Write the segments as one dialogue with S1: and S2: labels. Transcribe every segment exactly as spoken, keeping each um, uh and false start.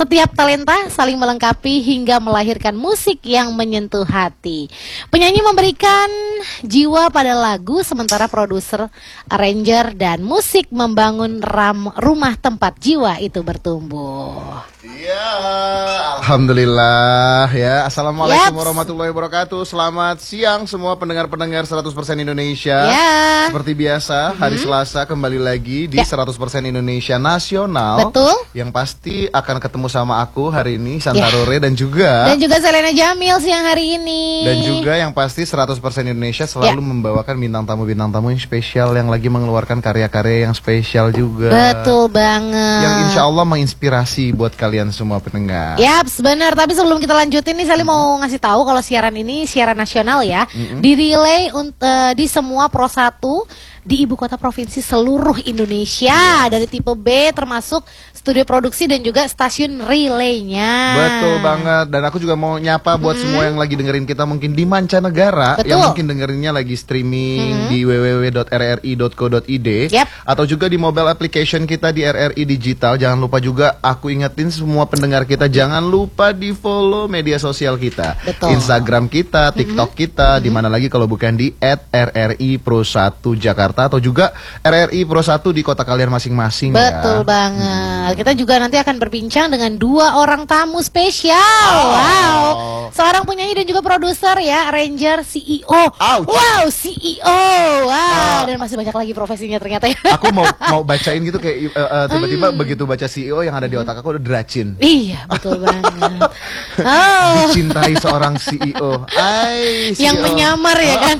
S1: Setiap talenta saling melengkapi hingga melahirkan musik yang menyentuh hati. Penyanyi memberikan jiwa pada lagu, sementara produser, arranger, dan musik membangun ram rumah tempat jiwa itu bertumbuh.
S2: Ya, alhamdulillah ya. Assalamualaikum
S1: Yaps.
S2: warahmatullahi wabarakatuh. Selamat siang semua pendengar-pendengar seratus persen Indonesia.
S1: Ya.
S2: Seperti biasa, hari
S1: Mhm.
S2: Selasa kembali lagi di
S1: Ya.
S2: seratus persen Indonesia Nasional.
S1: Betul.
S2: Yang pasti akan ketemu sama aku hari ini, Santarore, dan juga
S1: Dan juga Selena Jamil siang hari ini.
S2: Dan juga yang pasti seratus persen Indonesia selalu
S1: Ya.
S2: membawakan bintang tamu-bintang tamu yang spesial, yang lagi mengeluarkan karya-karya yang spesial juga.
S1: Betul banget.
S2: Yang insya Allah menginspirasi buat kalian semua pendengar.
S1: Yaps, benar. Tapi sebelum kita lanjutin nih, Sally mau ngasih tahu kalau siaran ini siaran nasional ya,
S2: Mm-mm.
S1: di-relay unt- eh, di semua Pro satu di ibu kota provinsi seluruh Indonesia, dari tipe B termasuk studio produksi dan juga stasiun relaynya.
S2: Betul banget. Dan aku juga mau nyapa buat
S1: Hmm.
S2: semua yang lagi dengerin kita mungkin di mancanegara,
S1: Betul.
S2: yang mungkin dengerinnya lagi streaming
S1: Hmm.
S2: di w w w dot r r i dot co dot i d,
S1: Yep.
S2: atau juga di mobile application kita di R R I Digital. Jangan lupa juga, aku ingetin semua pendengar kita, jangan lupa di follow media sosial kita.
S1: Betul.
S2: Instagram kita, TikTok kita, di mana lagi kalau bukan di at R R I Pro satu Jakarta, atau juga R R I Pro satu di kota kalian masing-masing.
S1: Betul
S2: ya.
S1: banget. Kita juga nanti akan berbincang dengan dua orang tamu spesial.
S2: Oh.
S1: Wow. Seorang penyanyi dan juga produser ya, arranger, C E O.
S2: Ouch.
S1: Wow, C E O. Wow,
S2: Ah.
S1: dan masih banyak lagi profesinya ternyata ya.
S2: Aku mau mau bacain gitu kayak uh, uh, tiba-tiba begitu baca C E O yang ada di otak aku udah Dracin.
S1: Iya, betul banget. Oh,
S2: Dicintai seorang C E O. Ay, C E O.
S1: yang menyamar ya kan.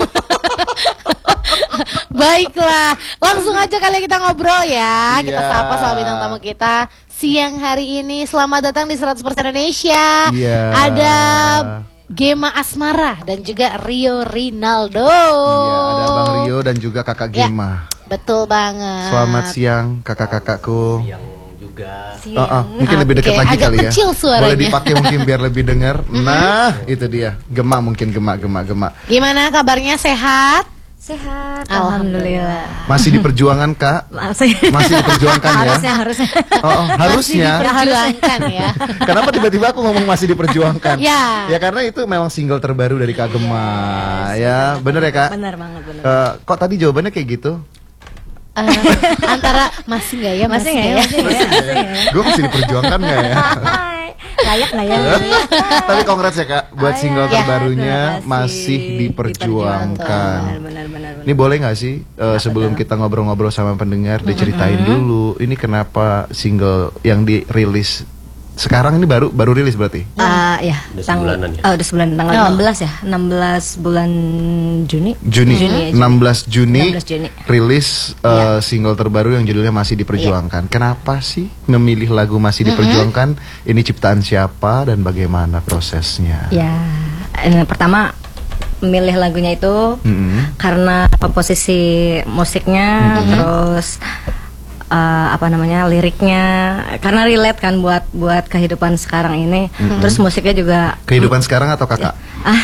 S1: Baiklah, langsung aja kali kita ngobrol ya. Kita
S2: Iya.
S1: sapa sama bintang tamu kita siang hari ini. Selamat datang di seratus persen Indonesia.
S2: Iya.
S1: Ada Gema Asmara dan juga Rio Rinaldo.
S2: Iya, ada Bang Rio dan juga Kakak
S1: Ya.
S2: Gema.
S1: Betul banget.
S2: Selamat siang kakak-kakakku.
S3: Yang juga
S1: Siang.
S2: Oh, oh, mungkin lebih dekat
S1: Oke,
S2: lagi
S1: agak
S2: kali ya.
S1: kecil suaranya.
S2: Boleh dipakai mungkin biar lebih dengar. Nah, itu dia. Gema mungkin gema gema gema.
S1: Gimana kabarnya, sehat?
S4: Sehat,
S1: Alhamdulillah.
S4: alhamdulillah.
S2: Masih diperjuangkan, Kak?
S4: Masih,
S2: Masih diperjuangkan ya?
S4: harusnya harusnya.
S2: Oh, oh, harusnya.
S1: Diperjuangkan ya.
S2: Kenapa tiba-tiba aku ngomong masih diperjuangkan?
S1: Ya.
S2: Ya karena itu memang single terbaru dari Kak Gema. Ya, bener ya, Kak?
S4: Benar banget, benar.
S2: Eh, kok tadi jawabannya kayak gitu?
S1: Eh, antara masih nggak ya,
S4: Masih nggak ya? Masih nggak ya? Masih nggak ya?
S2: Gue masih diperjuangkan nggak ya?
S4: Hai, layak nggak ya?
S2: Tapi congrats ya, Kak, buat
S4: Oh,
S2: single
S4: ya.
S2: terbarunya
S4: Terima kasih.
S2: masih diperjuangkan.
S4: Benar, benar, benar.
S2: Ini boleh nggak sih eh, sebelum kita ngobrol-ngobrol sama pendengar diceritain dulu ini kenapa single yang dirilis sekarang ini baru baru rilis berarti?
S4: Ah, ya,
S3: Udah
S4: tang-
S3: sebulanan ya?
S4: Oh, udah sebulan, tanggal
S1: Oh.
S4: enam belas ya, enam belas bulan Juni.
S2: Juni,
S4: Juni ya, Juni.
S2: enam belas Juni,
S4: enam belas Juni.
S2: rilis eh, single terbaru yang judulnya Masih Diperjuangkan. Kenapa sih memilih lagu Masih Diperjuangkan? Ini ciptaan siapa dan bagaimana prosesnya?
S4: Ya, eh, pertama memilih lagunya itu
S2: Mm-mm.
S4: karena komposisi musiknya, terus eh, apa namanya liriknya, karena relate kan buat buat kehidupan sekarang ini. Terus musiknya juga
S2: Kehidupan sekarang atau kakak?
S4: ah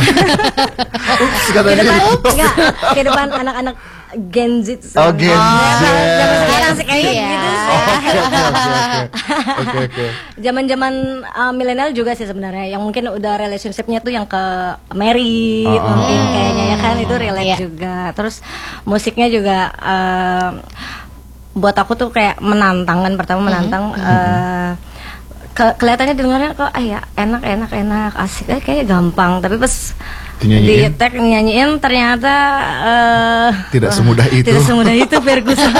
S2: Ups, katanya
S4: kehidupan
S2: gitu.
S4: enggak, kehidupan anak-anak Gen Z.
S2: Oh, Gen Z.
S4: Zaman sekarang sih kayak
S1: Iya.
S4: gitu sih.
S2: Oh, Oke, oke, oke, oke. Oke, oke.
S4: Zaman-zaman uh, milenial juga sih sebenarnya, yang mungkin udah relationshipnya tuh yang ke married
S2: Oh, oh,
S4: mungkin
S2: oh.
S4: kayaknya ya kan, itu relate
S1: Iya.
S4: juga. Terus musiknya juga uh, buat aku tuh kayak menantang kan, pertama menantang. uh, ke- kelihatannya dengarnya kok ah ya enak enak enak asik, eh, kayaknya gampang, tapi pas di
S2: Dinyanyiin?
S4: tag nyanyiin ternyata uh,
S2: Tidak semudah itu.
S4: tidak semudah itu Ferguson.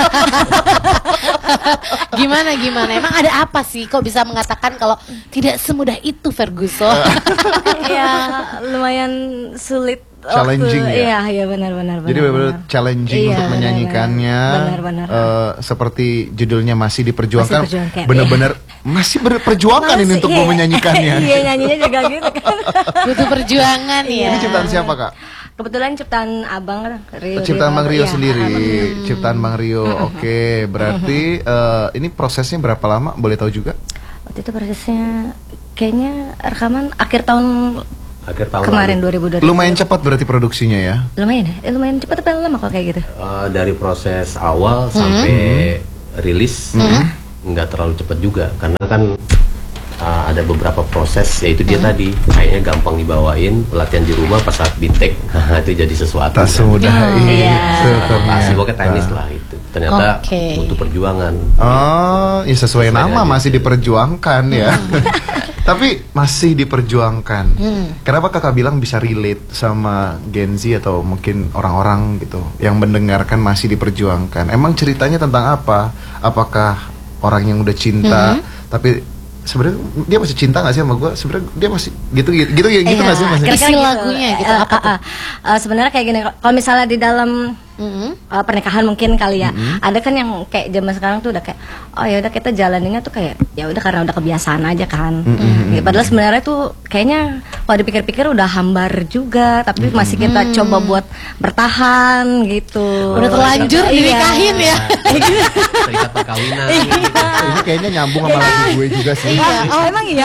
S1: Gimana gimana? Emang ada apa sih kok bisa mengatakan kalau tidak semudah itu, Ferguson?
S4: Ya lumayan sulit.
S2: Challenging
S4: waktu,
S2: ya?
S4: Iya, iya benar-benar.
S2: Jadi benar-benar challenging
S4: Iya,
S2: untuk
S4: benar,
S2: menyanyikannya.
S4: benar-benar.
S2: Eh, seperti judulnya Masih Diperjuangkan.
S4: Masih Diperjuangkan,
S2: Benar-benar masih berperjuangkan ini
S4: Masih,
S2: untuk
S4: iya.
S2: mau menyanyikannya.
S4: Iya, nyanyinya juga gitu kan.
S1: Butuh perjuangan ya.
S2: Ini ciptaan siapa, Kak?
S4: Kebetulan ciptaan abang kan, Rio.
S2: Ciptaan Bang Rio
S4: Iya,
S2: sendiri.
S4: Abang Rio.
S2: Ciptaan Bang Rio. Oke, berarti eh, ini prosesnya berapa lama? Boleh tahu juga?
S4: Waktu itu prosesnya kayaknya rekaman akhir tahun
S3: akhir tahun
S4: kemarin
S3: lalu.
S4: dua ribu dua puluh.
S2: Lumayan cepat berarti produksinya ya.
S4: Lumayan ya? Eh, lumayan cepat tapi lama kok kayak gitu.
S3: Eh, dari proses awal sampai rilis nggak terlalu cepat juga, karena kan uh, ada beberapa proses, yaitu dia tadi kayaknya gampang dibawain, latihan di rumah pas saat bintek, nah itu jadi sesuatu.
S2: Tak semudah
S4: Oh,
S2: ini
S4: iya.
S3: Pasti pokoknya teknis lah itu. Ternyata
S1: Oke.
S3: butuh perjuangan.
S2: Oh, ya sesuai
S3: Sesuai
S2: nama
S3: aja.
S2: masih diperjuangkan ya. Tapi masih diperjuangkan. Kenapa kakak bilang bisa relate sama Gen Z atau mungkin orang-orang gitu yang mendengarkan masih diperjuangkan? Emang ceritanya tentang apa? Apakah orang yang udah cinta tapi sebenarnya dia masih cinta nggak sih sama gue? Sebenarnya dia masih gitu gitu gitu gitu nggak sih masih?
S1: Isi lagunya gitu,
S4: Eh,
S1: apa
S4: eh, eh, eh, sebenarnya kayak gini, kalau misalnya di dalam
S1: Mm-mm.
S4: eh, pernikahan mungkin kali ya, ada kan yang kayak zaman sekarang tuh udah kayak, oh ya udah kita jalaninnya tuh kayak ya udah karena udah kebiasaan aja kan. Ya, padahal sebenarnya tuh kayaknya kalau dipikir-pikir udah hambar juga, tapi masih kita coba buat bertahan gitu.
S1: Udah terlanjur
S4: Iya.
S1: dinikahin ya.
S3: Terikat perkawinan.
S2: Ini kayaknya nyambung sama lagu gue juga sih.
S4: Iya. Oh emang iya.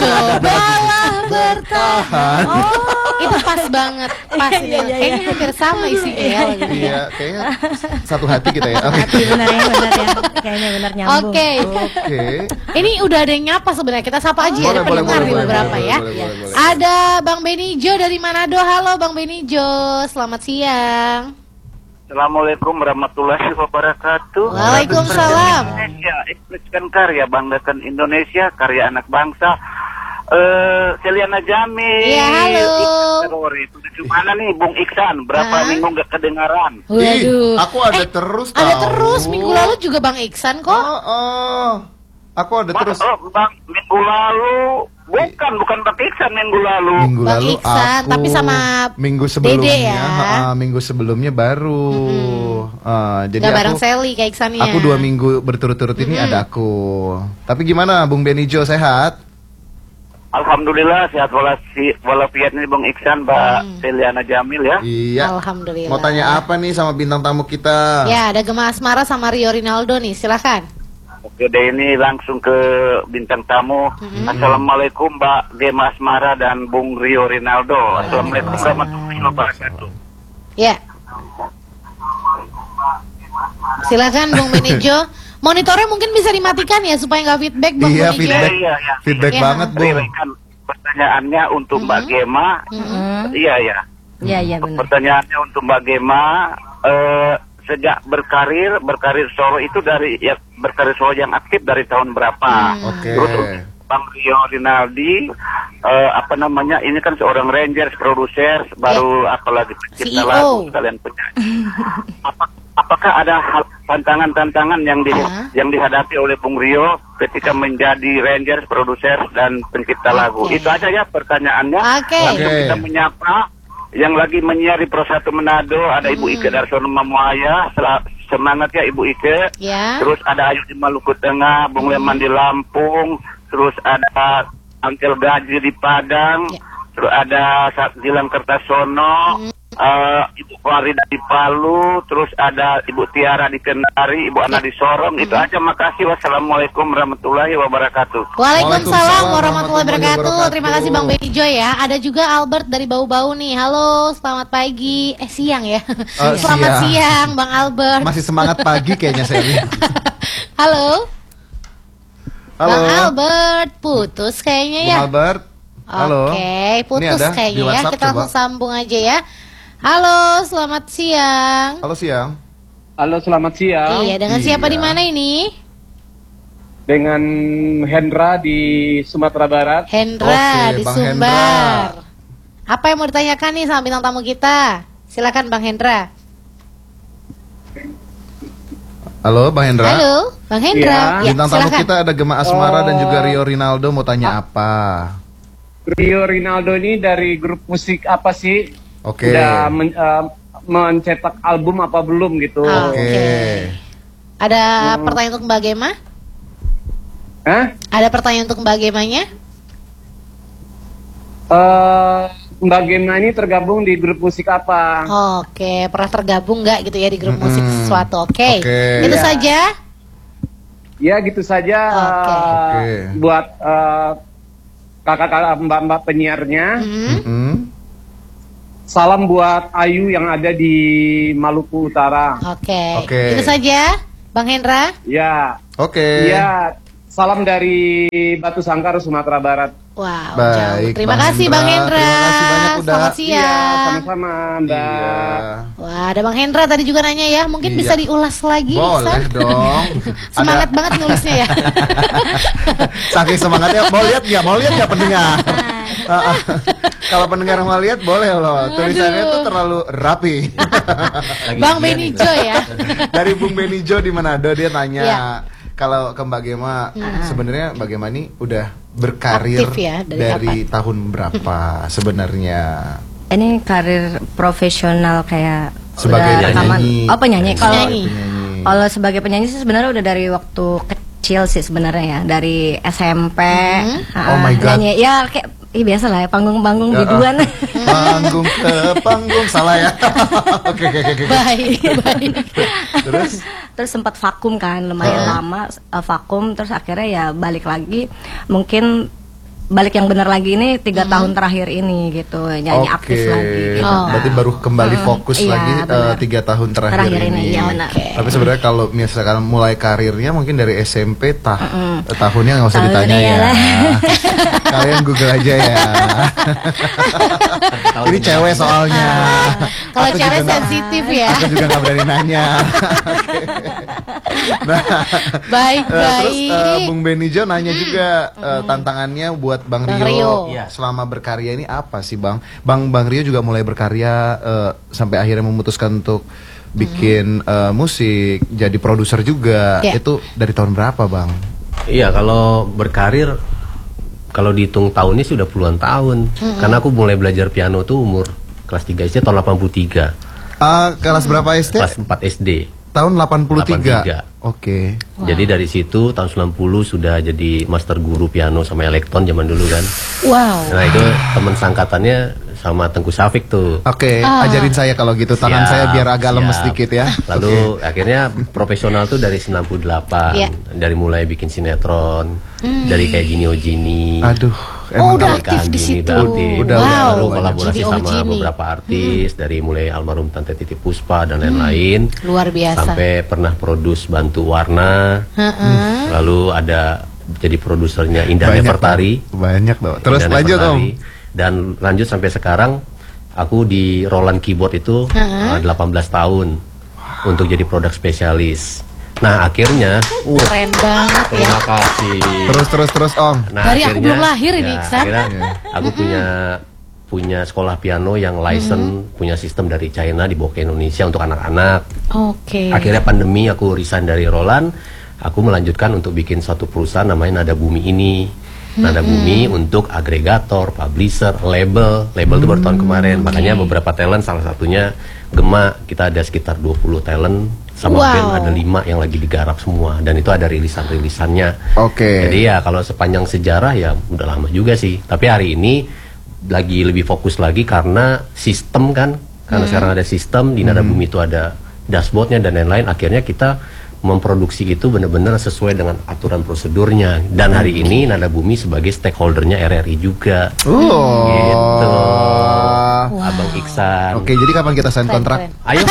S1: Cobalah bertahan. Oh, itu pas banget. Pas
S4: Iya,
S1: ini.
S4: iya, iya.
S1: Kayaknya hampir sama isinya ya lagunya.
S2: Iya, kayaknya satu hati kita ya. Oke.
S4: Hati benar ya, benar ya. Kayaknya benar nyambung.
S1: Oke.
S2: Oke.
S1: Ini udah ada yang nyapa sebenarnya. Kita sapa aja
S2: Boleh,
S1: ada
S2: boleh,
S1: pendengar
S2: boleh,
S1: nih
S2: boleh,
S1: beberapa
S2: boleh,
S1: ya.
S2: boleh, boleh, boleh.
S1: Ada Bang Benijo dari Manado. Halo Bang Benijo, selamat siang.
S5: Assalamualaikum warahmatullahi wabarakatuh.
S1: Waalaikumsalam.
S5: Indonesia, ekspresikan karya, banggakan Indonesia, karya anak bangsa. Eh, Seliana Jamil.
S1: Iya, halo.
S5: Terori. Di mana nih, Bung Iksan? Berapa
S1: Hah?
S5: minggu nggak kedengaran?
S1: Waduh.
S2: Ih, aku ada
S1: Eh,
S2: terus
S1: Ada
S2: tahu.
S1: terus minggu lalu juga Bang Iksan kok.
S2: Oh, oh. Aku ada
S5: Mas,
S2: terus.
S5: oh, Bang, minggu lalu bukan, bukan Bang Iksan minggu lalu.
S2: Minggu
S1: Bang
S2: lalu
S1: Iksan,
S2: aku
S1: tapi sama
S2: minggu
S1: Dede
S2: sebelumnya,
S1: ya.
S2: ha, minggu sebelumnya baru. Ah, jadi
S1: Gak bareng
S2: aku
S1: Sally kayak Iksannya.
S2: aku dua minggu berturut-turut ini ada aku. Tapi gimana, Bung Benijo, sehat?
S5: Alhamdulillah sehat walafi- walafiat nih Bung Iksan, Mbak Seliana Jamil ya.
S2: Iya.
S1: Alhamdulillah.
S2: Mau tanya apa nih sama bintang tamu kita?
S1: Ya, ada Gema Asmara sama Rio Rinaldo nih, silakan.
S5: Oke deh, ini langsung ke bintang tamu. Assalamualaikum Mbak Gema Asmara dan Bung Rio Rinaldo. Assalamualaikum warahmatullahi wabarakatuh.
S1: Ya. Silakan Bung Benijo. Monitornya mungkin bisa dimatikan ya supaya nggak feedback Bang
S2: Iya,
S1: Benijo.
S2: feedback.
S5: Iya, iya.
S2: Feedback
S1: Iya.
S2: banget, Bung.
S5: Berikan pertanyaannya untuk Mbak Gema. Iya, iya.
S4: Iya iya benar.
S5: Pertanyaannya untuk Mbak Gema. Eh, sejak berkarir, berkarir solo itu dari ya berkarir solo yang aktif dari tahun berapa?
S2: Oke.
S5: Terus untuk Bang Rio Rinaldi, eh, apa namanya? Ini kan seorang Rangers, produser, baru apalagi
S1: C E O.
S5: pencipta lagu, sekalian penyanyi. Apa, apakah ada hal tantangan-tantangan yang di,
S1: Ah.
S5: yang dihadapi oleh Bung Rio ketika menjadi Rangers, produser dan pencipta lagu?
S1: Oke.
S5: Itu aja ya pertanyaannya.
S1: Oke.
S5: Langsung
S2: Oke.
S5: kita menyapa yang lagi menyiari Pro satu Manado, ada Ibu Ike Darsono Mamuaya. Sel- semangat ya Ibu Ike.
S1: Ya.
S5: Terus ada Ayu di Maluku Tengah, Bung Leman di Lampung, terus ada Angkel Gaji di Padang,
S1: Ya.
S5: terus ada Sa- Gilang Kertasono, eh, Ibu Farida di Palu, terus ada Ibu Tiara di Kendari, Ibu Ana di Sorong. Itu aja, makasih. Wassalamualaikum warahmatullahi wabarakatuh.
S1: Waalaikumsalam
S2: Waalaikumsalam
S1: warahmatullahi wabarakatuh.
S2: wabarakatuh.
S1: Terima kasih Bang Benijo ya. Ada juga Albert dari Bau-Bau nih. Halo, selamat pagi. Eh siang ya.
S2: Oh,
S1: Selamat
S2: siang.
S1: siang Bang Albert.
S2: Masih semangat pagi kayaknya saya lihat.
S1: Halo.
S2: Halo.
S1: Bang Albert, putus kayaknya
S2: Bung
S1: ya.
S2: Albert. Halo.
S1: Oke, putus
S2: Ini ada di
S1: kayaknya ya.
S2: WhatsApp,
S1: Kita
S2: coba.
S1: langsung sambung aja ya. Halo, selamat siang.
S2: Halo siang.
S6: Halo, selamat siang.
S1: Iya, dengan siapa
S2: Iya.
S1: di mana ini?
S6: Dengan Hendra di Sumatera Barat.
S1: Hendra
S2: Oke,
S1: di
S2: Bang
S1: Sumbar. Apa yang mau ditanyakan nih sama bintang tamu kita? Silakan Bang Hendra.
S2: Halo, Bang Hendra.
S1: Halo, Bang Hendra.
S6: Iya.
S1: Ya,
S2: Bintang tamu
S1: silakan.
S2: kita ada Gema Asmara
S6: Oh.
S2: dan juga Rio Rinaldo mau tanya apa?
S6: Rio Rinaldo ini dari grup musik apa sih?
S2: Oke.
S6: Udah men- eh, mencetak album apa belum gitu?
S1: Ah.
S2: Oke.
S1: Oke. Ada pertanyaan untuk Mbak Gema?
S6: Hah?
S1: Ada pertanyaan untuk Mbak Gemanya?
S6: Eh, Mbak Gema ini tergabung di grup musik apa?
S1: Oke, pernah tergabung nggak gitu ya di grup
S2: Mm-mm.
S1: musik sesuatu? Oke,
S2: Oke.
S1: itu
S6: Iya.
S1: saja.
S6: Ya gitu saja.
S1: Oke.
S6: eh,
S2: Oke.
S6: Buat eh, kakak-kakak mbak-mbak penyiarnya.
S1: Hmm.
S2: Mm-mm.
S6: Salam buat Ayu yang ada di Maluku Utara.
S1: Oke,
S2: Oke.
S1: itu saja, Bang Hendra.
S6: Ya.
S2: Oke.
S6: Iya, Salam dari Batu Sangkar, Sumatera Barat.
S1: Wow,
S2: Baik,
S1: jauh. Terima
S2: Bang
S1: kasih
S2: Hendra.
S1: Bang Hendra.
S2: Terima kasih banyak udah-
S1: Selamat
S6: Iya,
S1: siang.
S6: sama-sama, Mbak.
S2: Iya.
S1: Wah, ada Bang Hendra tadi juga nanya ya. Mungkin
S2: Iya.
S1: bisa diulas lagi,
S2: Boleh
S1: Iksan?
S2: dong.
S1: Semangat
S2: Ada-
S1: banget nulisnya ya.
S2: Saking semangatnya, mau lihat nggak? Mau lihat nggak pendengar? Ah, ah. Kalau pendengar mau lihat boleh loh. Tulisannya tuh terlalu rapi.
S3: Lagi
S1: Bang
S3: ujian
S1: Benny
S3: itu.
S1: Jo ya.
S2: Dari Bung Benny Jo di Manado dia tanya,
S1: Iya.
S2: kalau ke Mbak Gema, sebenarnya Mbak Gema ini udah berkarir
S1: Aktif ya, dari
S2: dari, tahun berapa sebenarnya?
S4: Ini karir profesional kayak
S2: Sebagai
S4: udah rekaman.
S2: penyanyi.
S4: Oh penyanyi. Kalau
S1: Penyanyi.
S2: Penyanyi.
S4: kalau sebagai penyanyi sih sebenarnya udah dari waktu kecil sih sebenarnya ya, dari S M P.
S2: Oh my God.
S4: Nyanyi, ya kayak Ih, biasa lah ya, panggung-panggung
S2: Ya,
S4: biduan.
S2: Panggung ke panggung, salah ya. Oke oke oke. oke.
S1: Baik, baik.
S2: Terus
S4: Terus sempat vakum kan, lumayan
S2: Heeh.
S4: lama uh, vakum. Terus akhirnya ya balik lagi. Mungkin balik yang benar lagi ini tiga tahun terakhir ini gitu, nyanyi
S2: oke.
S4: aktif lagi. Gitu.
S1: Oh.
S2: Berarti baru kembali fokus
S4: Iya,
S2: lagi eh,
S4: benar.
S2: tiga tahun terakhir,
S4: Terakhir ini,
S2: ini.
S4: iya, benar.
S1: Oke.
S2: Tapi sebenarnya kalau misalkan mulai karirnya mungkin dari S M P tah eh, tahunnya nggak usah
S4: Tahunnya
S2: ditanya ya.
S4: lah.
S2: Kalian Google aja ya.
S3: Tahun
S2: Ini cewek soalnya.
S1: Kalau
S2: Aku
S1: cewek
S2: juga nggak-
S1: sensitif ya.
S2: Aku juga nggak berani nanya. Oke. Nah,
S1: Baik,
S2: eh, terus
S1: baik.
S2: eh, Bung Benny Jo nanya juga eh, tantangannya buat Bang,
S1: Bang
S2: Rio,
S1: Rio.
S3: Iya.
S2: selama berkarya ini apa sih Bang? Bang Bang Rio juga mulai berkarya eh, sampai akhirnya memutuskan untuk bikin eh, musik, jadi produser juga.
S1: Iya.
S2: Itu dari tahun berapa Bang?
S3: Iya, kalau berkarir, kalau dihitung tahunnya sudah puluhan tahun. Karena aku mulai belajar piano tuh umur kelas tiga S D tahun delapan puluh tiga.
S2: Ah, kelas berapa S D?
S3: Kelas empat S D.
S2: Tahun delapan puluh tiga.
S3: delapan puluh tiga.
S2: Oke.
S3: Jadi dari situ tahun sembilan puluh sudah jadi master guru piano sama elektron zaman dulu kan.
S1: Wow.
S3: Nah itu teman sangkatannya sama Tengku Safik tuh.
S2: Oke, ajarin saya kalau gitu. Tangan
S3: Siap,
S2: saya biar agak lemes
S3: siap.
S2: dikit ya.
S3: Lalu akhirnya profesional tuh dari sembilan puluh delapan.
S1: Iya.
S3: Dari mulai bikin sinetron, dari kayak Gini Ojini.
S2: Aduh,
S1: Oh,
S2: emang
S1: udah
S2: kalau-
S1: aktif di
S3: Gini
S1: situ.
S3: Bakti.
S2: Udah,
S1: wow.
S2: udah,
S3: Lalu
S2: udah.
S3: kolaborasi
S1: Gini
S3: sama
S1: Ojini.
S3: beberapa artis dari mulai almarhum Tante Titi Puspa dan lain-lain.
S1: Luar biasa.
S3: Sampai pernah produce Bantu Warna.
S1: Heeh.
S3: Lalu ada jadi produsernya Indah
S2: Banyak,
S3: Nefertari.
S2: Bang. Banyak dong. Terus
S3: Indah
S2: lanjut Om.
S3: Nefertari. Dan lanjut sampai sekarang aku di Roland Keyboard itu uh, delapan belas tahun untuk jadi produk spesialis. Nah akhirnya, uh,
S1: Keren banget ya.
S3: terima kasih.
S2: Terus terus terus Om.
S3: Nah,
S1: Dari aku belum lahir ini, Iksan.
S3: akhirnya aku punya punya sekolah piano yang license, punya sistem dari China dibawa ke Indonesia untuk anak-anak.
S1: Oke.
S3: Akhirnya pandemi aku resign dari Roland, aku melanjutkan untuk bikin suatu perusahaan namanya Nada Bumi ini. Nada Bumi untuk agregator, publisher, label. Label itu baru tahun kemarin. Makanya beberapa talent, salah satunya Gema, kita ada sekitar dua puluh talent. Sama
S1: Wow.
S3: band ada lima yang lagi digarap semua. Dan itu ada rilisan-rilisannya.
S2: Oke.
S3: Jadi ya kalau sepanjang sejarah ya udah lama juga sih. Tapi hari ini lagi lebih fokus lagi karena sistem kan. Karena sekarang ada sistem, di Nada Bumi itu ada dashboardnya dan lain-lain. Akhirnya kita memproduksi itu benar-benar sesuai dengan aturan prosedurnya. Dan hari ini Nada Bumi sebagai stakeholdernya R R I juga.
S2: Oh.
S3: Gitu. Abang Iksan.
S2: Oke, jadi kapan kita sign
S1: Keren,
S2: kontrak?
S1: keren.
S3: Ayo.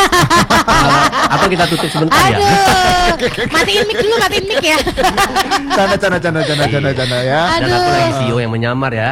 S3: Atau kita tutup sebentar ya.
S1: Aduh. Matiin mic dulu, matiin mic ya.
S2: Canda canda canda canda canda canda ya.
S3: Dan aku lagi C E O yang menyamar ya.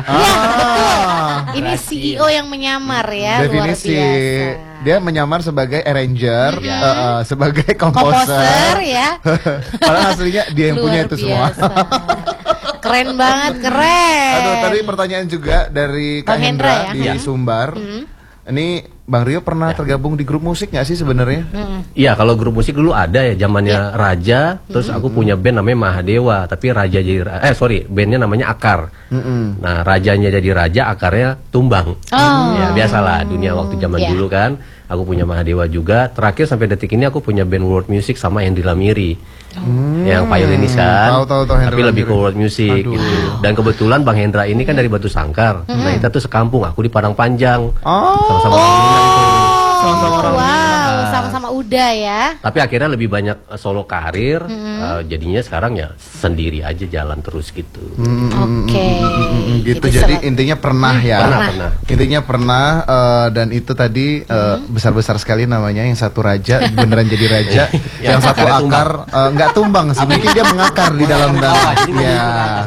S2: Ah.
S1: Ini C E O yang menyamar ya,
S2: Definisi
S1: luar biasa.
S2: dia menyamar sebagai arranger,
S3: Iya.
S2: eh, eh, sebagai
S1: Komposer
S2: komposer.
S1: ya.
S2: Padahal aslinya dia yang punya
S1: Luar
S2: itu semua.
S1: biasa. Keren banget, keren.
S2: Aduh, tadi pertanyaan juga dari Kak
S1: Bang Hendra
S2: Hendra
S1: ya?
S2: di
S3: Iya.
S2: Sumbar. Ini Bang Rio pernah tergabung di grup musik nggak sih sebenarnya?
S3: Iya, kalau grup musik dulu ada ya zamannya Raja, terus aku punya band namanya Mahadewa, tapi Raja jadi eh sorry, bandnya namanya Akar.
S2: Mm-mm.
S3: Nah, rajanya jadi raja, akarnya tumbang.
S1: Oh.
S3: Ya, biasalah dunia waktu zaman
S1: Iya.
S3: dulu kan. Aku punya Mahadewa juga. Terakhir sampai detik ini aku punya band world music sama Hendri Lamiri. Yang violinis kan.
S2: Tahu, tahu, tahu, Hendra
S3: Tapi lebih ke
S2: Lamiri.
S3: world music
S2: Aduh.
S3: gitu. Dan kebetulan Bang Hendra ini kan dari Batu Sangkar. Nah, kita tuh sekampung, aku di Padang Panjang.
S2: Oh.
S3: Sama-sama orang Minang tuh.
S2: Sama-sama orang
S1: Wow,
S3: Minang.
S1: sama-sama udah ya.
S3: Tapi akhirnya lebih banyak uh, solo karir, uh, jadinya sekarang ya sendiri aja jalan terus gitu.
S2: Hmm,
S1: Oke.
S2: hmm, gitu.
S1: Jadi
S2: Jadi
S1: sel-
S2: intinya pernah ya.
S3: Pernah, pernah.
S2: Intinya pernah eh, dan itu tadi eh, besar-besar sekali namanya, yang satu raja beneran jadi raja, yang satu
S3: akarnya tumbang.
S2: akar eh, nggak tumbang sih, mungkin dia mengakar di dalam tanah.
S3: jadi
S2: Ya.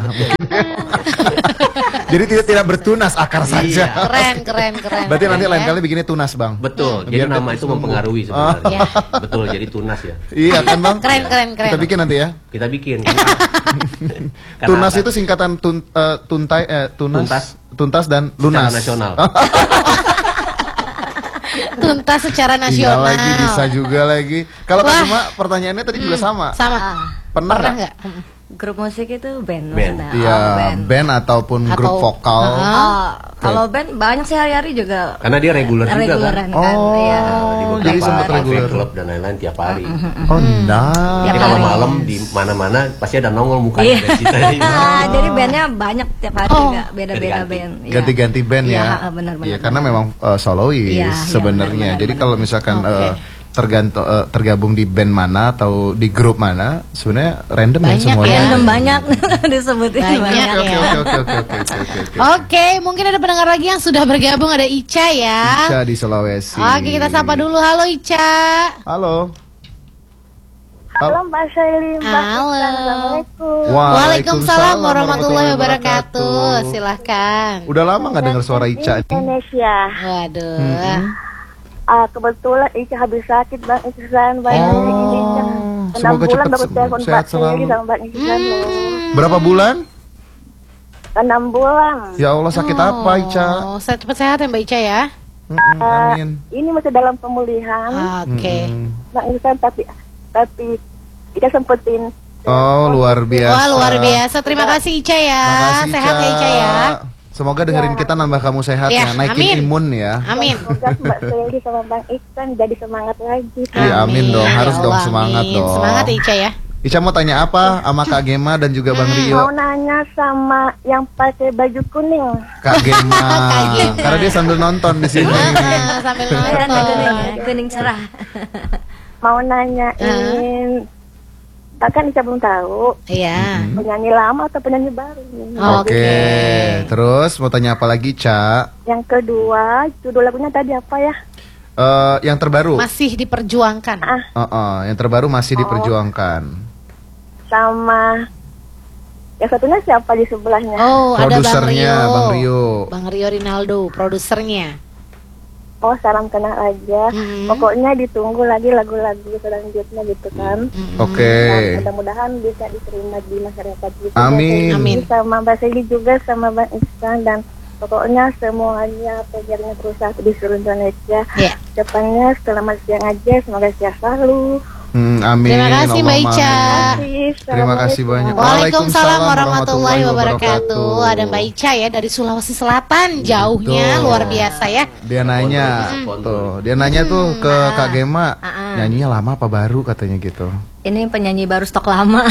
S2: Jadi tidak tidak bertunas akar saja.
S1: Keren, keren, keren.
S2: Berarti nanti
S1: keren
S2: lain
S1: ya.
S2: kali bikinnya tunas, Bang.
S3: Betul,
S2: Biar
S3: jadi nama
S2: dia
S3: itu
S2: tumbuh.
S3: mempengaruhi
S1: Ya.
S3: sebenarnya. Betul, jadi tunas ya.
S2: Iya kan, Bang?
S1: Keren, keren, keren.
S2: Kita bikin nanti ya.
S3: Kita bikin. Karena
S2: Tunas
S3: apa?
S2: itu singkatan tun, eh, tuntai eh, tunas,
S3: Tuntas.
S2: tuntas dan
S3: Secara
S2: lunas.
S3: nasional.
S1: Tuntas secara
S2: Iya
S1: nasional.
S2: lagi, bisa juga lagi. Kalau Kak
S1: Wah.
S2: Gema pertanyaannya tadi juga sama.
S1: Sama.
S2: Pernah
S1: Pernah
S2: nggak?
S1: nggak? Mm.
S4: Grup musik itu band,
S3: Band.
S4: maksudnya.
S2: Iya,
S4: Oh, band.
S2: band ataupun
S1: Atau-
S2: grup vokal.
S1: Ah.
S4: Oh, kalau band banyak sih hari-hari juga.
S3: Karena dia reguler juga kan.
S4: Reguleran kan.
S2: Oh,
S4: Iya.
S3: Di
S2: Oh,
S3: beberapa
S2: jadi sempat
S3: cafe
S2: reguler.
S3: club dan lain-lain tiap hari.
S2: Oh, nah.
S3: Jadi
S4: Tiap
S3: kalau
S4: hari.
S3: malam di mana-mana pasti ada nongol mukanya
S4: Iya.
S3: dari situ.
S4: Ah, jadi bandnya banyak tiap hari
S1: Oh.
S4: juga, beda-beda
S3: Ganti-ganti.
S4: band. Iya.
S2: Ganti-ganti band
S4: Iya,
S2: ya.
S4: ha, benar-benar.
S2: Iya, karena memang uh, solois
S4: Iya, iya,
S2: sebenarnya.
S4: benar-benar,
S2: Jadi
S4: benar.
S2: kalau misalkan
S1: Oke.
S2: uh, tergantung uh, tergabung di band mana atau di grup mana, sebenarnya random
S1: Banyak
S2: ya semuanya.
S1: ya.
S4: Random banyak disebutin
S1: Banyak.
S4: banyak.
S2: Oke, oke,
S1: ya.
S2: oke, oke, oke, oke, oke, oke.
S1: Oke, mungkin ada pendengar lagi yang sudah bergabung, ada Ica ya.
S2: Ica di Sulawesi.
S1: Oke, kita sapa dulu. Halo Ica.
S2: Halo.
S7: Halo Mbak Syaili, Mbak
S1: Halo.
S7: Iksan, Assalamualaikum.
S1: Waalaikumsalam warahmatullahi wabarakatuh. Silahkan.
S2: Udah lama nggak dengar suara Ica nih?
S7: Indonesia.
S1: Waduh.
S7: Ah, kebetulan Ica habis sakit Bang Iksan, Bang
S2: Oh,
S7: ini Ica. Enam
S2: semoga
S7: bulan
S2: cepat
S7: baru
S2: sembuh,
S7: telepon
S2: sehat
S7: Mbak Syaili
S2: selalu.
S7: sama Bang Iksan loh.
S2: Berapa bulan?
S7: Enam bulan.
S2: Ya Allah, sakit apa Ica?
S1: Oh, saya cepat sehat ya Mbak Ica ya.
S2: Mm-mm,
S7: Ah,
S2: amin.
S7: ini masih dalam pemulihan,
S1: Oke.
S2: Mm-mm.
S7: Bang Iksan, tapi tapi Ica sempetin.
S2: Oh, luar biasa.
S1: Wah, luar biasa. Terima kasih Ica ya.
S2: Makasih,
S1: Sehat ya Ica ya.
S2: Semoga dengerin kita nambah kamu sehat
S1: Ya,
S2: ya, naikin
S1: amin.
S2: imun ya.
S1: Amin.
S7: Semoga Mbak Syaili sama Bang Iksan jadi semangat lagi.
S2: Iya, amin dong.
S1: Ya
S2: Harus dong
S1: Allah,
S2: semangat
S1: amin.
S2: dong.
S1: Semangat ya Ica ya.
S2: Ica mau tanya apa sama Kak Gema dan juga Bang
S7: Mau
S2: Rio?
S7: nanya sama yang pakai baju kuning.
S2: Kak Gema.
S1: Kak Gema.
S2: Karena dia sambil nonton di sini.
S1: Ah, sambil
S4: Kelihatan kuning ya,
S1: nonton.
S4: kuning cerah.
S7: Mau nanyain, bahkan Ica belum tahu
S1: Iya.
S7: penyanyi lama atau penyanyi baru.
S1: Oh,
S2: Oke. Terus mau tanya apa lagi, Ca?
S7: Yang kedua, judul lagunya tadi apa ya?
S2: Eh, yang terbaru.
S1: Masih diperjuangkan.
S7: Ah,
S2: Oh, oh, yang terbaru masih diperjuangkan.
S7: sama yang satunya siapa di sebelahnya?
S1: Oh, ada Bang
S2: Produsernya
S1: Rio.
S2: Bang Rio.
S1: Bang Rio Rinaldo, produsernya.
S7: Oh, salam kenal aja.
S1: Mm-mm.
S7: Pokoknya ditunggu lagi lagu-lagu selanjutnya gitu kan.
S2: Oke.
S7: Dan mudah-mudahan bisa diterima di masyarakat gitu.
S2: Amin.
S1: Amin.
S7: Sama Mbak Seli juga, sama Bang Iksan, dan pokoknya semuanya pekerjaan berusaha di seluruh Indonesia.
S1: Ya.
S7: Depannya selamat siang aja, semoga sehat selalu.
S2: Hmm, amin.
S1: Terima kasih Mbak
S2: Allahumma
S1: Ica.
S2: amin. Terima kasih banyak.
S1: Waalaikumsalam warahmatullahi wabarakatuh. Ada Mbak Ica ya dari Sulawesi Selatan, jauhnya
S2: Betul.
S1: luar biasa ya.
S2: Dia nanya,
S3: Pondok.
S2: tuh, dia nanya tuh ke Kak Gema,
S4: ah.
S2: nyanyinya lama apa baru katanya gitu.
S4: Ini penyanyi baru stok lama.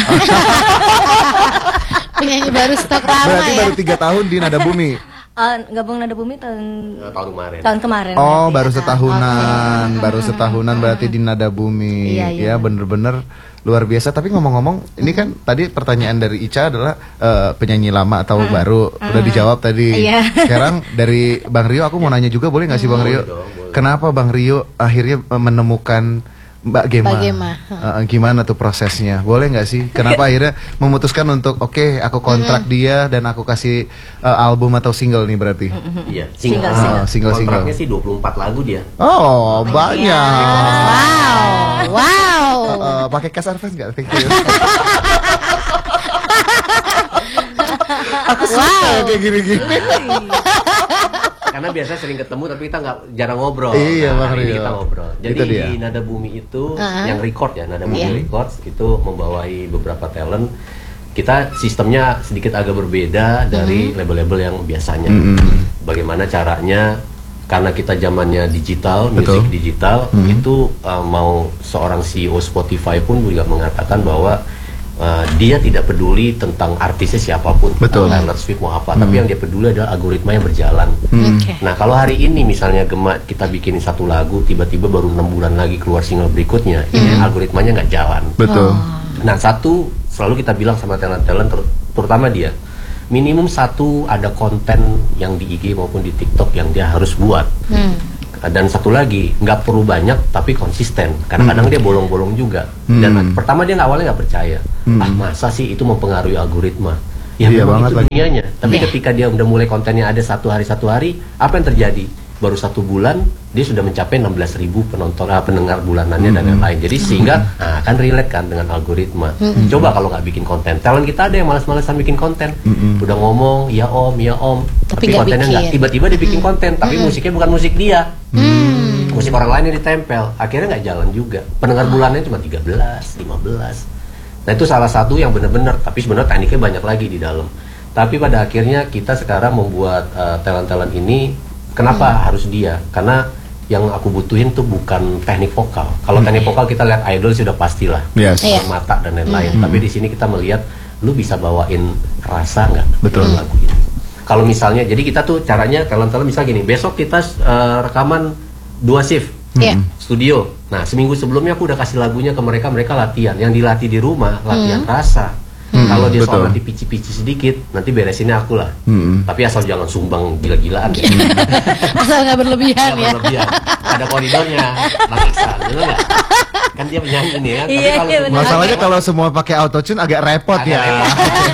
S1: Penyanyi baru stok lama
S2: Berarti
S1: ya.
S2: baru tiga tahun di Nada Bumi.
S4: Eh, gabung Nada Bumi tahun
S3: Eh, tahun kemarin.
S4: tahun kemarin.
S2: Oh,
S4: berarti.
S2: baru setahunan, baru setahunan berarti di Nada Bumi.
S4: Iya, iya.
S2: Ya, bener-bener luar biasa. Tapi ngomong-ngomong, ini kan tadi pertanyaan dari Ica adalah eh, penyanyi lama atau baru. Udah dijawab tadi.
S4: Iya.
S2: Sekarang dari Bang Rio, aku mau nanya juga, boleh nggak sih Bang Rio?
S3: dong, boleh.
S2: Kenapa Bang Rio akhirnya eh, menemukan Mbak Gema?
S1: Mbak Gema.
S2: Eh, gimana tuh prosesnya? Boleh nggak sih? Kenapa akhirnya memutuskan untuk oke, aku kontrak dia dan aku kasih eh, album atau single nih berarti?
S3: Iya,
S4: Single,
S3: single.
S2: single. Ah, single, single.
S3: Kontraknya sih dua puluh empat lagu dia.
S2: Oh, banyak.
S1: Wow. Wow.
S2: Eh, pakai cash advance nggak? Thank you. Aku suka
S1: Wow.
S2: kayak gini-gini.
S3: Karena biasa sering ketemu tapi kita nggak jarang ngobrol.
S2: Iya,
S3: Nah,
S2: Bang
S3: hari ini
S2: Rio.
S3: kita ngobrol. Jadi
S2: Itu dia.
S3: di Nada Bumi itu
S1: Uh-huh.
S3: yang record ya, Nada Bumi
S1: Iya.
S3: Records itu membawai beberapa talent. Kita sistemnya sedikit agak berbeda dari label-label yang biasanya. Bagaimana caranya? Karena kita zamannya digital,
S2: Betul.
S3: musik digital, itu uh, mau seorang C E O Spotify pun juga mengatakan bahwa uh, dia tidak peduli tentang artisnya siapapun,
S2: Betul.
S3: Taylor Swift mau apa, tapi yang dia peduli adalah algoritma yang berjalan.
S1: Oke.
S3: Nah kalau hari ini misalnya Gema kita bikin satu lagu, tiba-tiba baru enam bulan lagi keluar single berikutnya, ini algoritmanya nggak jalan.
S2: Betul.
S3: Nah satu selalu kita bilang sama talent-talent, ter- terutama dia, minimum satu ada konten yang di I G maupun di TikTok yang dia harus buat. Dan satu lagi, nggak perlu banyak tapi konsisten. Kadang-kadang dia bolong-bolong juga. Dan pertama dia nggak awalnya nggak percaya. Ah masa sih itu mempengaruhi algoritma? Ya
S2: Iya
S3: memang
S2: banget
S3: itu
S2: lagi.
S3: dunianya. Tapi
S1: Iya.
S3: ketika dia udah mulai kontennya ada satu hari satu hari, apa yang terjadi? Baru satu bulan dia sudah mencapai enam belas ribu penonton, ah, pendengar bulanannya dan lain-lain. Jadi sehingga nah, kan relate kan dengan algoritma. Coba kalau nggak bikin konten, talent kita ada yang malas-malasan bikin konten. Udah ngomong ya om, ya om,
S1: Tapi
S3: tapi,
S1: nggak
S3: kontennya nggak.
S1: bikin.
S3: Tiba-tiba dia bikin konten, tapi musiknya bukan musik dia. Musik orang lain yang ditempel, akhirnya nggak jalan juga. Pendengar bulannya cuma tiga belas, lima belas. Nah itu salah satu yang benar-benar, tapi sebenarnya tekniknya banyak lagi di dalam. Tapi pada akhirnya kita sekarang membuat uh, talent-talent ini, kenapa harus dia? Karena yang aku butuhin tuh bukan teknik vokal. Kalau teknik vokal kita lihat idol sudah pastilah,
S2: Yes.
S1: Iya.
S3: mata dan lain-lain. Tapi di sini kita melihat, lu bisa bawain rasa nggak?
S2: Betul.
S3: dalam lagu ini? Kalau misalnya, jadi kita tuh caranya talent-talent misal gini, besok kita uh, rekaman dua shift
S1: Iya.
S3: studio. Nah seminggu sebelumnya aku udah kasih lagunya ke mereka, mereka latihan. Yang dilatih di rumah latihan rasa. Kalau dia soal
S2: Betul.
S3: nanti pici-pici sedikit, nanti beresinnya aku lah.
S2: Hmm.
S3: Tapi asal jangan sumbang gila-gilaan.
S1: Asal nggak berlebihan
S3: Jangan
S1: ya.
S3: berlebihan. Ada koridornya. Bang Iksan, bener nggak? Kan dia penyanyi nih ya. Tapi
S4: Iya,
S3: kalau
S4: iya,
S3: semua-
S4: bener.
S2: Masalahnya kalau semua pakai autotune agak repot
S3: Agak
S2: ya.
S3: repot.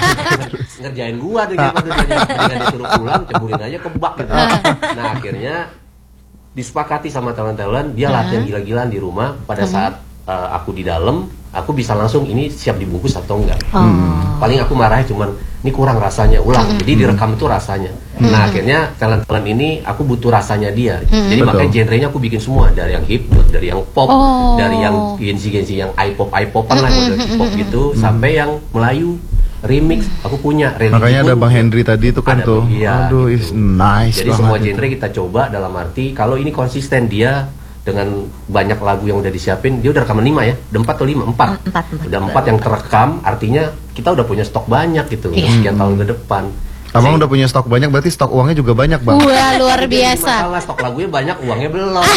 S3: Ngerjain gua tuh gitu. Dengan disuruh pulang, ceburin aja ke bak gitu. Nah akhirnya disepakati sama talent-talent, dia latihan gila-gilaan di rumah. Pada saat uh, aku di dalam, aku bisa langsung ini siap dibungkus atau enggak. Paling aku marahnya cuman ini kurang rasanya, ulang. Jadi direkam itu rasanya. Nah akhirnya talent-talent ini aku butuh rasanya dia. Jadi
S2: Betul.
S3: makanya genrenya aku bikin semua, dari yang hip hop, dari yang pop,
S1: Oh.
S3: dari yang gensi-gensi yang i-pop i-popan lah, model hip hop gitu, sampai yang Melayu remix. Aku punya religi
S2: Makanya ada
S3: pun
S2: Bang Henry tadi itu kan
S3: ada
S2: tuh.
S3: iya,
S2: Aduh,
S3: gitu.
S2: is nice
S3: Jadi
S2: banget
S3: semua
S2: itu.
S3: genre kita coba, dalam arti kalau ini konsisten dia dengan banyak lagu yang udah disiapin, dia udah rekaman lima ya, udah empat atau lima, empat,
S4: Empat, empat.
S3: udah empat yang terekam, artinya kita udah punya stok banyak gitu,
S1: Iya.
S3: sekian tahun ke depan.
S2: Abang udah punya stok banyak, berarti stok uangnya juga banyak, Bang.
S1: Wah luar
S3: Jadi
S1: biasa.
S3: masalah stok lagunya banyak, uangnya belum.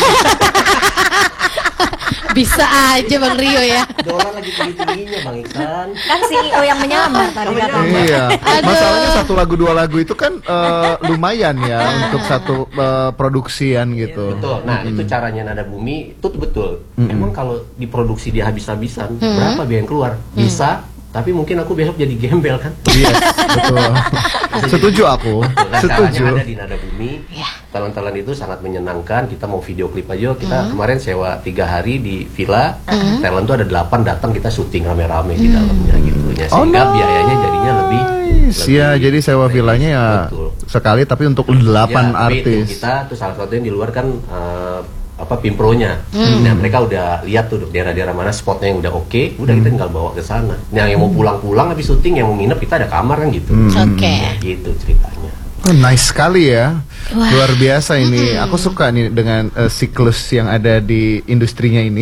S1: Bisa aja Bang Rio ya.
S3: Dolar lagi tinggi-tingginya Bang Iksan.
S4: Kan C E O yang menyamar tadi
S3: Yang
S4: katanya.
S2: Iya.
S1: Aduh.
S2: Masalahnya satu lagu dua lagu itu kan eh, lumayan ya untuk satu eh, produksian gitu.
S3: Betul. Nah, itu caranya Nada Bumi itu tuh betul. Emang kalau diproduksi dia habis-habisan, berapa biaya yang keluar? Bisa, tapi mungkin aku besok jadi gembel kan.
S2: Iya, betul. Setuju aku.
S3: Nah,
S2: Setuju.
S3: caranya ada di Nada Bumi. Talent-talent itu sangat menyenangkan. Kita mau video klip aja. Kita kemarin sewa tiga hari di villa. Talent tuh ada delapan datang, kita syuting rame-rame di dalamnya gitu. Ya,
S2: Oh,
S3: sehingga biayanya jadinya lebih.
S2: Nice. Ya,
S3: lebih-
S2: jadi sewa villanya ya
S3: Betul.
S2: sekali tapi untuk delapan
S3: Ya, tapi tim
S2: artis.
S3: kita tuh salah satunya di luar kan eh, apa Pimpronya. Nah mereka udah lihat tuh daerah-daerah mana spotnya yang udah oke, udah kita tinggal bawa ke sana. Nah yang mau pulang-pulang habis syuting, yang mau nginep kita ada kamar kan gitu.
S1: Oke.
S3: Nah, gitu ceritanya.
S2: Oh, nice sekali ya.
S1: Wah.
S2: Luar biasa ini. Aku suka nih dengan eh, siklus yang ada di industrinya ini.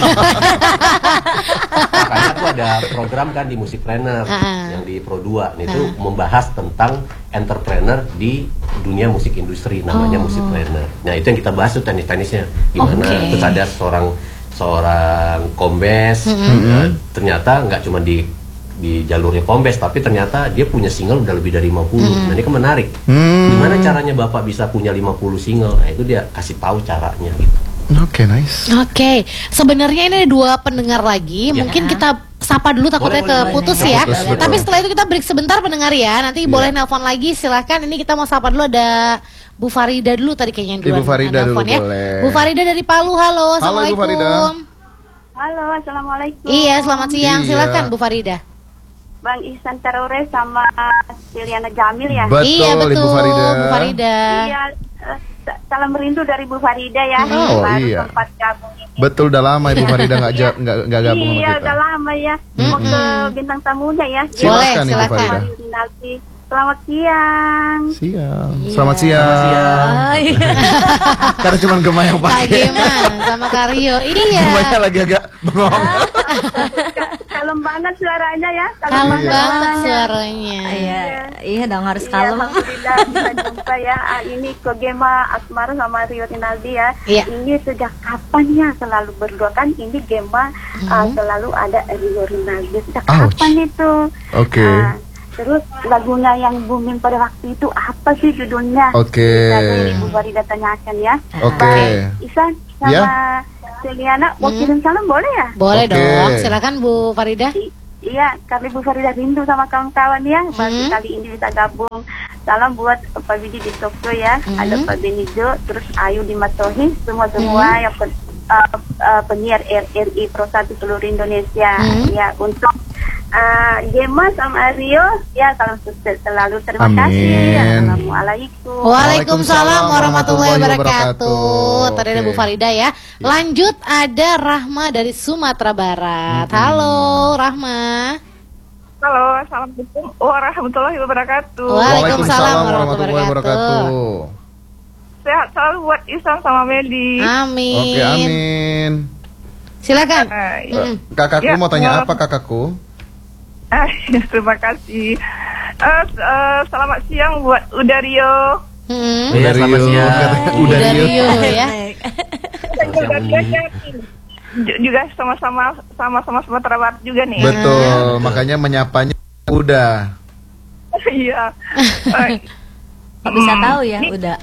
S3: Makanya aku ada program kan di Musikpreneur
S1: Ah.
S3: yang di Pro dua. Nah, itu membahas tentang entrepreneur di dunia musik industri, namanya Musikpreneur. Nah itu yang kita bahas tuh tenis-tenisnya gimana.
S1: Oke.
S3: Terus ada seorang seorang kombes, eh, ternyata nggak cuma di di jalurnya kombes, tapi ternyata dia punya single udah lebih dari lima puluh. Nah ini kan menarik.
S2: Hmm.
S3: Gimana caranya Bapak bisa punya lima puluh single? Nah itu dia kasih tahu caranya gitu.
S2: Oke, nice.
S1: Oke, sebenarnya ini ada dua pendengar lagi.
S3: Ya.
S1: Mungkin kita sapa dulu takutnya
S3: Boleh, boleh,
S1: keputus
S2: boleh.
S1: ya.
S2: Keputus, betul.
S1: Tapi setelah itu kita break sebentar pendengar ya. Nanti boleh nelpon lagi silahkan. Ini kita mau sapa dulu, ada Bu Farida dulu tadi kayaknya yang
S2: Ibu
S1: duluan
S2: Farida
S1: nelpon
S2: dulu
S1: ya.
S2: boleh.
S1: Bu Farida dari Palu, halo.
S2: Halo, Ibu Farida.
S1: Assalamualaikum.
S7: Halo, assalamualaikum.
S1: Iya, selamat siang.
S2: Iya.
S1: Silahkan Bu Farida.
S7: Bang Ihsan Tarore sama Siliana Jamil ya.
S2: Betul,
S1: iya betul,
S2: Ibu Farida.
S1: Bu Farida.
S7: Iya, eh, sa- salam rindu dari Bu Farida ya.
S2: Oh,
S7: Baru
S2: iya.
S7: sempat gabung ini.
S2: Betul, udah lama Ibu Farida nggak ja- nggak nggak gabung sama
S7: Iya,
S2: kita.
S7: udah lama ya. Mau ke bintang tamunya ya.
S1: Boleh,
S2: Silakan, Ibu
S1: silakan.
S2: Farida.
S7: Nanti. Selamat siang.
S2: Siang.
S1: Iya.
S2: Selamat siang. Karena cuma Gema yang
S1: Kak
S2: pakai.
S1: Geman sama Kario. Iya.
S2: Gemanya lagi agak bengong.
S7: Kalem banget suaranya ya.
S1: Kalem
S2: Iya.
S1: banget suaranya.
S4: Iya, iya dong harus
S7: Iya,
S4: kalem.
S7: alhamdulillah bisa jumpa ya. Ah, ini ke Gema Asmara sama Rio Rinaldi ya.
S1: Iya.
S7: Ini sejak kapan ya selalu berdua kan? Ini Gema ah, selalu ada Rio Rinaldi. Sejak
S2: Ouch.
S7: kapan itu?
S2: Oke.
S7: Ah, terus lagunya yang booming pada waktu itu apa sih judulnya?
S2: Oke.
S7: Lagu Ibu Farida tanyakan ya.
S2: Oke.
S7: Baik, Isan sama
S2: Ya.
S7: Celiana mau kirim salam boleh ya?
S1: Boleh
S2: Oke.
S1: dong, silakan Bu Farida.
S7: I- Iya, karena Ibu Farida rindu sama kawan-kawan ya. Baru
S1: Hmm.
S7: kali ini bisa gabung. Salam buat Pak Bidi di Tokyo ya.
S1: Hmm.
S7: Ada Pak Benijo, terus Ayu di Matohi, semua-semua yang pen- uh, uh, penyiar R R I Pro satu seluruh Indonesia.
S1: Hmm.
S7: Ya, untuk uh, Gema sama Rio, ya salam sukses selalu. Terima
S2: Amin.
S7: kasih. Assalamualaikum.
S1: Waalaikumsalam warahmatullahi
S2: warahmatullahi
S1: wabarakatuh.
S2: wabarakatuh.
S1: Tadi ada
S2: Oke.
S1: Bu Farida ya. Lanjut ada Rahma dari Sumatera Barat. Halo Rahma.
S8: Halo, assalamualaikum warahmatullahi wabarakatuh.
S1: Waalaikumsalam warahmatullahi wabarakatuh.
S8: Sehat selalu buat Isan sama Medi.
S1: Amin.
S2: Oke, amin.
S1: Silakan.
S8: Eh,
S1: Mm-mm.
S2: Kakakku
S8: Ya,
S2: mau tanya
S8: mau-
S2: apa kakakku?
S8: ah, terima kasih. Eh, s- eh, selamat siang buat Udario.
S1: Hmm.
S3: Iya,
S2: Udah
S3: selamat
S2: Rio.
S3: siang.
S2: Udah
S1: Udah
S2: Rio.
S1: Rio ya.
S8: Udario Ju- juga sama-sama sama-sama Sumatera Barat juga nih.
S2: Betul, makanya menyapanya udah.
S8: Iya. Eh,
S4: Kok bisa
S8: Hmm.
S4: tahu ya udah.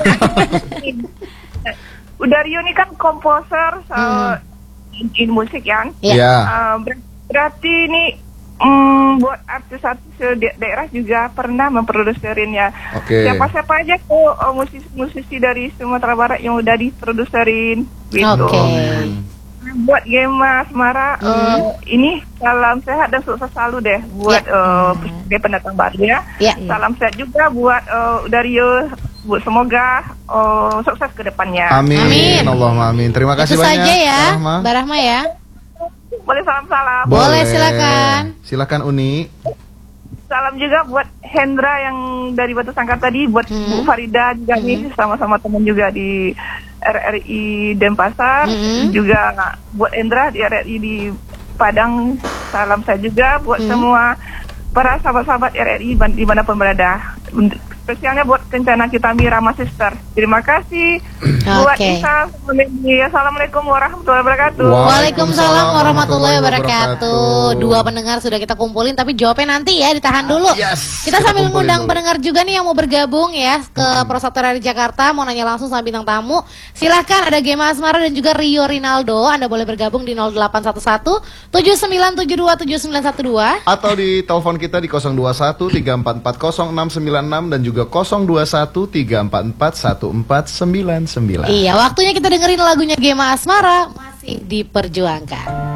S8: Udario ini kan komposer eh, in, in musik ya.
S1: Iya.
S2: Ya.
S8: Uh, ber- berarti ini mm, buat artis-artis di daerah juga pernah memproduserin ya.
S2: Oke.
S8: Siapa-siapa aja tuh uh, musisi-musisi dari Sumatera Barat yang udah diproduserin gitu.
S1: Oke.
S8: Buat Gema Asmara uh, ini salam sehat dan sukses selalu deh buat uh, dia pendatang baru ya.
S1: Ya.
S8: Salam sehat juga buat uh, Udario. Bu, semoga uh, sukses ke depannya.
S2: Amin.
S1: Amin.
S2: Allahumma amin. Terima kasih
S1: Itu
S2: banyak.
S1: saja ya,
S2: Rahma.
S1: Mbak Rahma ya.
S8: Boleh salam-salam.
S1: Boleh, silakan.
S2: Silakan Uni.
S8: Salam juga buat Hendra yang dari Batu Sangkar tadi, buat Bu Farida juga nih, sama-sama teman juga di R R I Denpasar,
S1: Hmm.
S8: juga buat Hendra di R R I di Padang. Salam saya juga buat semua para sahabat-sahabat R R I di mana pun berada. Spesialnya buat Kencana kita Rama Sister. Terima kasih buat
S1: Oke.
S8: Isa. Assalamualaikum warahmatullahi wabarakatuh.
S1: Waalaikumsalam warahmatullahi wabarakatuh.
S2: wabarakatuh.
S1: Dua pendengar sudah kita kumpulin, tapi jawabnya nanti ya, ditahan dulu.
S2: Yes,
S1: Kita
S2: kita
S1: sambil
S2: kumpulin
S1: ngundang
S2: dulu.
S1: pendengar juga nih yang mau bergabung ya ke Pro Satu R R I Jakarta, mau nanya langsung sama bintang tamu. Silahkan, ada Gema Asmara dan juga Rio Rinaldo. Anda boleh bergabung di nol delapan satu satu tujuh sembilan tujuh dua tujuh sembilan satu dua.
S2: Atau di telepon kita di nol dua satu tiga empat empat nol enam sembilan enam dan juga nol dua satu tiga empat empat satu empat sembilan sembilan.
S1: Iya, waktunya kita dengerin lagunya Gema Asmara, masih diperjuangkan.